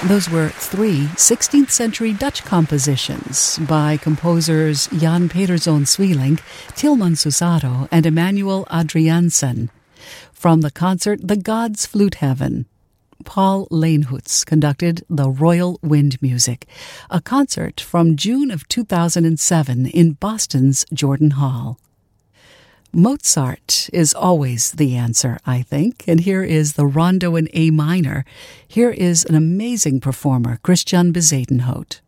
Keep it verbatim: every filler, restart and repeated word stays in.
Those were three sixteenth-century Dutch compositions by composers Jan Pederzoon Sweelinck, Tilman Susado, and Emmanuel Adriaansen. From the concert The Gods Flute Heaven, Paul Leenhoots conducted the Royal Wind Music, a concert from June of two thousand seven in Boston's Jordan Hall. Mozart is always the answer, I think, and here is the Rondo in A minor. Here is an amazing performer, Christian Bezuidenhout.